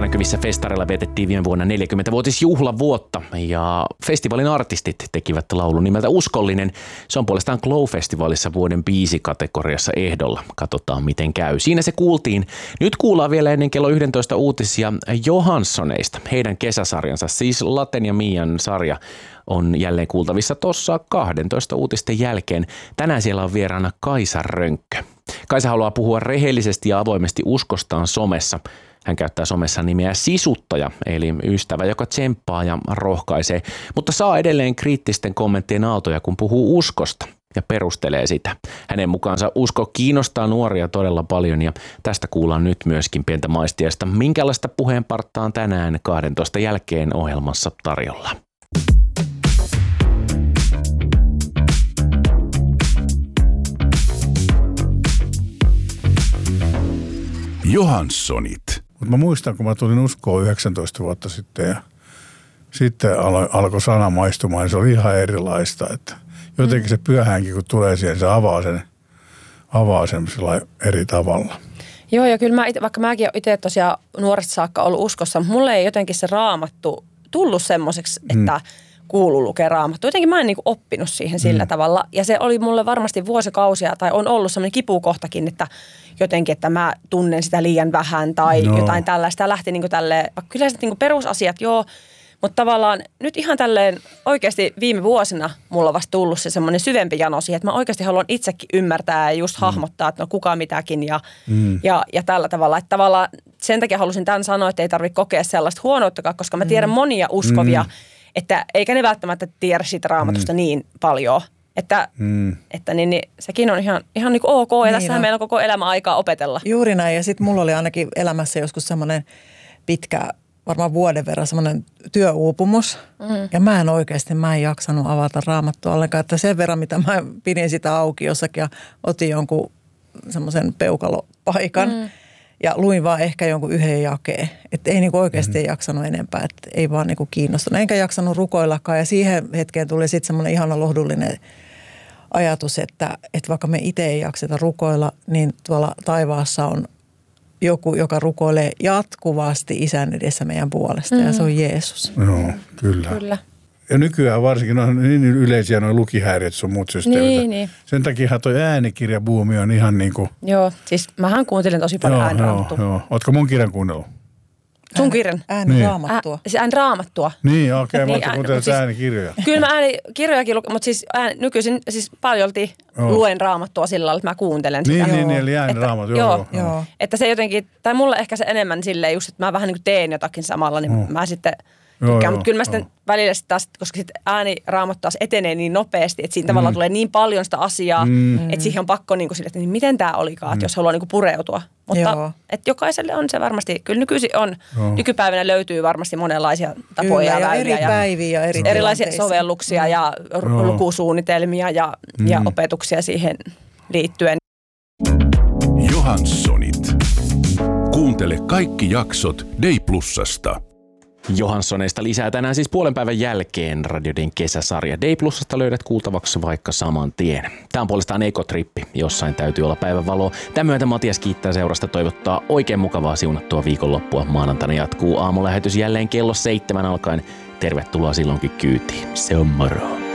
Jyväskylässä festareilla vietettiin viime vuonna 40-vuotisjuhlavuotta ja festivaalin artistit tekivät laulun nimeltä Uskollinen. Se on puolestaan Glow-festivaalissa vuoden biisikategoriassa ehdolla. Katsotaan miten käy. Siinä se kuultiin. Nyt kuullaan vielä ennen kello 11 uutisia Johanssoneista. Heidän kesäsarjansa, siis Laten ja Mian sarja, on jälleen kuultavissa tuossa 12 uutisten jälkeen. Tänään siellä on vieraana Kaisa Rönkkö. Kaisa haluaa puhua rehellisesti ja avoimesti uskostaan somessa. Hän käyttää somessa nimeä sisuttaja, eli ystävä, joka tsemppaa ja rohkaisee, mutta saa edelleen kriittisten kommenttien aaltoja, kun puhuu uskosta ja perustelee sitä. Hänen mukaansa usko kiinnostaa nuoria todella paljon ja tästä kuullaan nyt myöskin pientä maistiaista. Minkälaista puheenparttaa on tänään 12 jälkeen ohjelmassa tarjolla? Johanssonit. Mutta mä muistan, kun mä tulin uskoon 19 vuotta sitten ja sitten alkoi sana maistumaan, niin se oli ihan erilaista. Että jotenkin se pyhähenki, kun tulee siihen, se avaa sen eri tavalla. Joo, ja kyllä vaikka mäkin olen itse tosiaan nuoresta saakka ollut uskossa, mutta mulle ei jotenkin se Raamattu tullut semmoiseksi, että kuuluu lukea Raamattu. Jotenkin mä en niin kuin oppinut siihen sillä tavalla. Ja se oli mulle varmasti vuosikausia, tai on ollut semmoinen kipukohtakin, että jotenkin, että mä tunnen sitä liian vähän tai jotain tällaista. Lähti niin kuin tälleen, kyllä se niin kuin perusasiat, joo, mutta tavallaan nyt ihan tälleen oikeasti viime vuosina mulla on vasta tullut se semmoinen syvempi jano siihen, että mä oikeasti haluan itsekin ymmärtää ja just hahmottaa, että no kuka mitäkin ja tällä tavalla. Että tavallaan sen takia halusin tämän sanoa, että ei tarvitse kokea sellaista huonouttakaan, koska mä tiedän monia uskovia, että eikä ne välttämättä tiedä siitä Raamatusta niin paljon. Että niin sekin on ihan niin kuin ok, ja tässähän meillä on koko elämä aikaa opetella. Juuri näin, ja sitten mulla oli ainakin elämässä joskus semmoinen pitkä, varmaan vuoden verran semmoinen työuupumus. Ja mä en jaksanut avata Raamattua ollenkaan, että sen verran, mitä mä pidin sitä auki jossakin ja otin jonkun semmoisen peukalopaikan. Ja luin vaan ehkä jonkun yhden jakeen. Että ei niinku oikeasti jaksanut enempää, että ei vaan niinku kiinnostunut. Enkä jaksanut rukoillakaan ja siihen hetkeen tuli sitten semmoinen ihana lohdullinen ajatus, että vaikka me itse ei jakseta rukoilla, niin tuolla taivaassa on joku, joka rukoilee jatkuvasti Isän edessä meidän puolesta ja se on Jeesus. Joo, kyllä. Ja nykyään varsinkin on niin yleisiä nuo lukihäiriöt sun muut systeemit. Niin. Sen takia toi äänikirjabuumi on ihan niin kuin... Joo, siis mähän kuuntelin tosi paljon ääniraamattua. Joo. Ootko mun kirjan kuunnellut? Sun kirjan? Ääniraamattua. Ääniraamattua. Niin, okei. Mä ootko kuuntelut äänikirjoja? Kyllä mä äänikirjojakin mutta siis nykyisin siis paljolti luen Raamattua sillä lailla, että mä kuuntelen sitä. Niin, eli ääniraamattua. Joo. Että se jotenkin, tai mulle ehkä se enemmän silleen just, että mä vähän niin kuin teen jotakin samalla, niin mä sitten... Mutta kyllä mä sitten välillä taas, koska sitten ääniraamattu taas etenee niin nopeasti, että siinä tavallaan tulee niin paljon sitä asiaa, että siihen on pakko niin kuin sille, että niin miten tämä olikaan, että jos haluaa niin kuin pureutua. Mutta että jokaiselle on se varmasti, kyllä nykyisin on, nykypäivänä löytyy varmasti monenlaisia tapoja ja eri päiviä ja erilaisia sovelluksia ja lukusuunnitelmia ja opetuksia siihen liittyen. Johanssonit. Kuuntele kaikki jaksot Day+:sta. Johanssoneista lisää tänään siis puolen päivän jälkeen Radio Dayn kesäsarja. Day+:sta löydät kuultavaksi vaikka saman tien. Tämä on puolestaan ekotrippi, jossain täytyy olla päivänvaloa. Tämän myötä Matias kiittää seurasta, toivottaa oikein mukavaa siunattua viikonloppua. Maanantaina jatkuu aamulähetys jälleen kello 7 alkaen. Tervetuloa silloinkin kyytiin. Se on moro.